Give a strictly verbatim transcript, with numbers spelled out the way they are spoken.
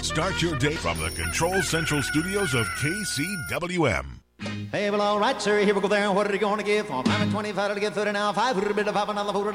Start your day from the Control Central studios of K C W M. Hey, well, all right, sir. Here we go there. What are you going to give? I'm having twenty-five to get thirty now. Five, a bit of five, another four.